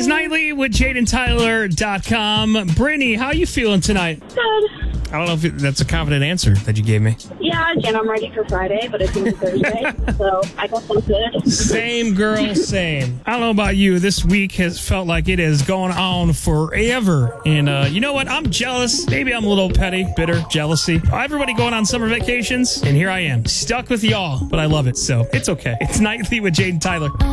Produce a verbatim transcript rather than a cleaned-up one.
is Nightly with Jaden Tyler dot com. Brittany, how you feeling tonight? Good. I don't know if it, that's a confident answer that you gave me. Yeah, again, I'm ready for Friday, but it's only Thursday, so I guess I'm good. Same girl, same. I don't know about you. This week has felt like it has gone on forever. And uh, you know what? I'm jealous. Maybe I'm a little petty, bitter, jealousy. Everybody going on summer vacations, and here I am, stuck with y'all. But I love it, so it's okay. It's Nightly with Jaden Tyler.